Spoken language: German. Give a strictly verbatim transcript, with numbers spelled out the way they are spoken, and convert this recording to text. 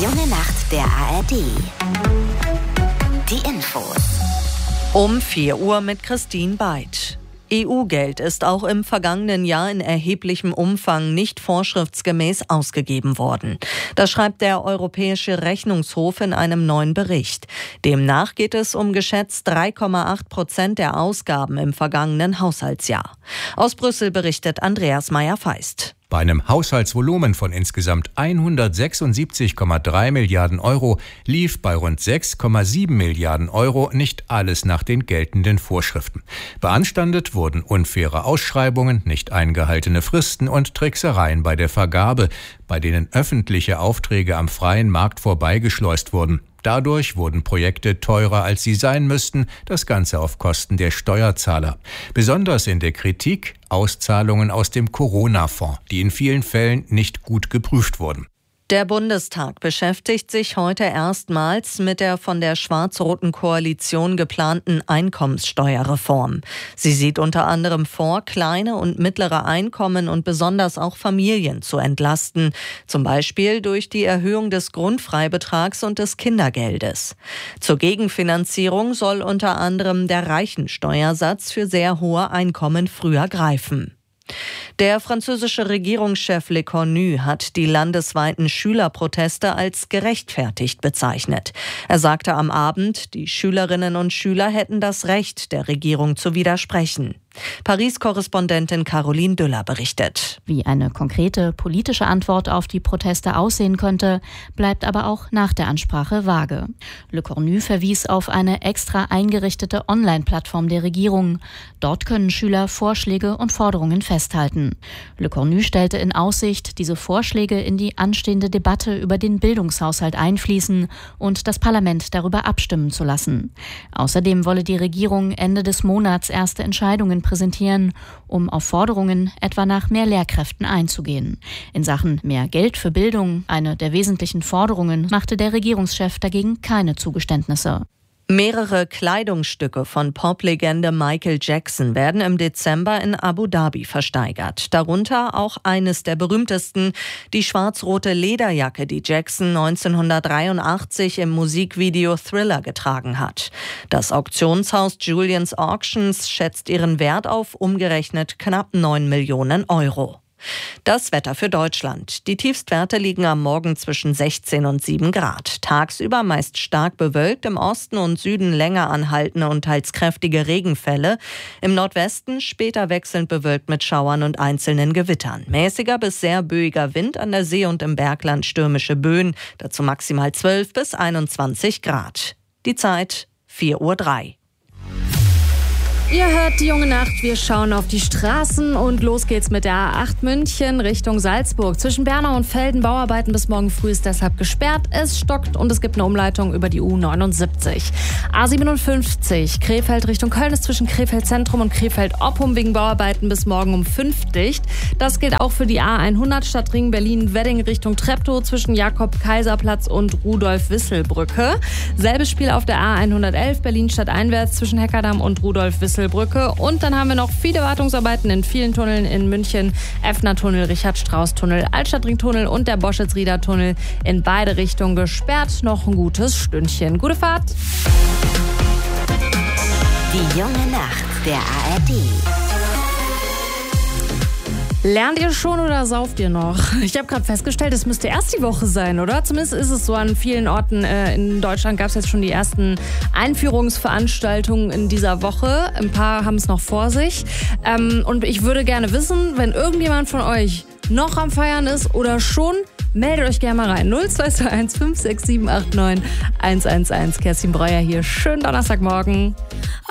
junge Nacht der A R D. Die Infos. Um vier Uhr mit Christine Beid. E U-Geld ist auch im vergangenen Jahr in erheblichem Umfang nicht vorschriftsgemäß ausgegeben worden. Das schreibt der Europäische Rechnungshof in einem neuen Bericht. Demnach geht es um geschätzt drei Komma acht Prozent der Ausgaben im vergangenen Haushaltsjahr. Aus Brüssel berichtet Andreas Meyer-Feist. Bei einem Haushaltsvolumen von insgesamt hundertsechsundsiebzig Komma drei Milliarden Euro lief bei rund sechs Komma sieben Milliarden Euro nicht alles nach den geltenden Vorschriften. Beanstandet wurden unfaire Ausschreibungen, nicht eingehaltene Fristen und Tricksereien bei der Vergabe, bei denen öffentliche Aufträge am freien Markt vorbeigeschleust wurden. Dadurch wurden Projekte teurer, als sie sein müssten, das Ganze auf Kosten der Steuerzahler. Besonders in der Kritik Auszahlungen aus dem Corona-Fonds, die in vielen Fällen nicht gut geprüft wurden. Der Bundestag beschäftigt sich heute erstmals mit der von der schwarz-roten Koalition geplanten Einkommenssteuerreform. Sie sieht unter anderem vor, kleine und mittlere Einkommen und besonders auch Familien zu entlasten, zum Beispiel durch die Erhöhung des Grundfreibetrags und des Kindergeldes. Zur Gegenfinanzierung soll unter anderem der Reichensteuersatz für sehr hohe Einkommen früher greifen. Der französische Regierungschef Le Cornu hat die landesweiten Schülerproteste als gerechtfertigt bezeichnet. Er sagte am Abend, die Schülerinnen und Schüler hätten das Recht, der Regierung zu widersprechen. Paris-Korrespondentin Caroline Düller berichtet. Wie eine konkrete politische Antwort auf die Proteste aussehen könnte, bleibt aber auch nach der Ansprache vage. Le Cornu verwies auf eine extra eingerichtete Online-Plattform der Regierung. Dort können Schüler Vorschläge und Forderungen festhalten. Le Cornu stellte in Aussicht, diese Vorschläge in die anstehende Debatte über den Bildungshaushalt einfließen und das Parlament darüber abstimmen zu lassen. Außerdem wolle die Regierung Ende des Monats erste Entscheidungen präsentieren, um auf Forderungen etwa nach mehr Lehrkräften einzugehen. In Sachen mehr Geld für Bildung, eine der wesentlichen Forderungen, machte der Regierungschef dagegen keine Zugeständnisse. Mehrere Kleidungsstücke von Poplegende Michael Jackson werden im Dezember in Abu Dhabi versteigert. Darunter auch eines der berühmtesten, die schwarz-rote Lederjacke, die Jackson neunzehnhundertdreiundachtzig im Musikvideo Thriller getragen hat. Das Auktionshaus Julien's Auctions schätzt ihren Wert auf umgerechnet knapp neun Millionen Euro. Das Wetter für Deutschland. Die Tiefstwerte liegen am Morgen zwischen sechzehn und sieben Grad. Tagsüber meist stark bewölkt, im Osten und Süden länger anhaltende und teils kräftige Regenfälle. Im Nordwesten später wechselnd bewölkt mit Schauern und einzelnen Gewittern. Mäßiger bis sehr böiger Wind an der See und im Bergland stürmische Böen. Dazu maximal zwölf bis einundzwanzig Grad. Die Zeit vier Uhr drei. Ihr hört die junge Nacht, wir schauen auf die Straßen und los geht's mit der A acht München Richtung Salzburg. Zwischen Bernau und Velden Bauarbeiten bis morgen früh ist deshalb gesperrt. Es stockt und es gibt eine Umleitung über die U neunundsiebzig. A siebenundfünfzig Krefeld Richtung Köln ist zwischen Krefeld Zentrum und Krefeld Oppum wegen Bauarbeiten bis morgen um fünf dicht. Das gilt auch für die A hundert Stadtring Berlin-Wedding Richtung Treptow zwischen Jakob-Kaiser-Platz und Rudolf-Wissel-Brücke. Selbes Spiel auf der A hundertelf Berlin stadteinwärts zwischen Heckerdamm und Rudolf-Wissel-Brücke. Und dann haben wir noch viele Wartungsarbeiten in vielen Tunneln in München. Effner-Tunnel, Richard-Strauß-Tunnel, Altstadtring-Tunnel und der Boschitz-Rieder-Tunnel in beide Richtungen gesperrt. Noch ein gutes Stündchen. Gute Fahrt! Die junge Nacht der A R D. Lernt ihr schon oder sauft ihr noch? Ich habe gerade festgestellt, es müsste erst die Woche sein, oder? Zumindest ist es so an vielen Orten. Äh, in Deutschland gab es jetzt schon die ersten Einführungsveranstaltungen in dieser Woche. Ein paar haben es noch vor sich. Ähm, und ich würde gerne wissen, wenn irgendjemand von euch noch am Feiern ist oder schon, meldet euch gerne mal rein. null zwei zwei eins fünf sechs sieben acht neun eins eins eins. Kerstin Breuer hier. Schönen Donnerstagmorgen.